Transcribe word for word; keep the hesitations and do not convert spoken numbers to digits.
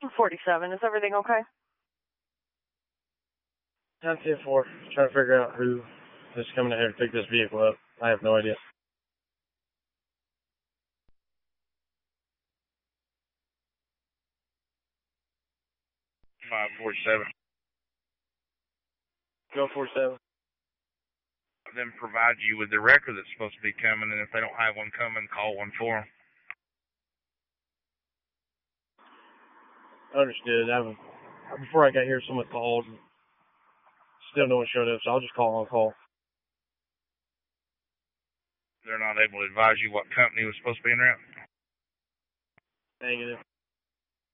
forty-seven, is everything okay? ten ten four, trying to figure out who is coming in here to pick this vehicle up. I have no idea. five forty-seven. Go forty-seven. Then provide you with the record that's supposed to be coming, and if they don't have one coming, call one for them. Understood. I was, before I got here, someone called. Still no one showed up, so I'll just call on call. They're not able to advise you what company was supposed to be in route? Negative.